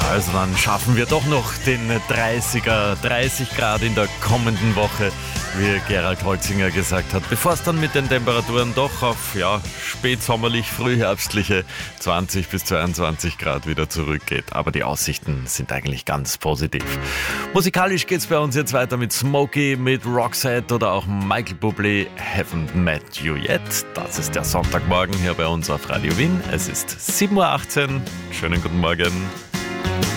Also dann schaffen wir doch noch den 30 Grad in der kommenden Woche, wie Gerald Holzinger gesagt hat, bevor es dann mit den Temperaturen doch auf spätsommerlich, frühherbstliche 20 bis 22 Grad wieder zurückgeht. Aber die Aussichten sind eigentlich ganz positiv. Musikalisch geht's bei uns jetzt weiter mit Smokey, mit Roxette oder auch Michael Bublé, Haven't Met You Yet. Das ist der Sonntagmorgen hier bei uns auf Radio Wien. Es ist 7:18 Uhr. Schönen guten Morgen.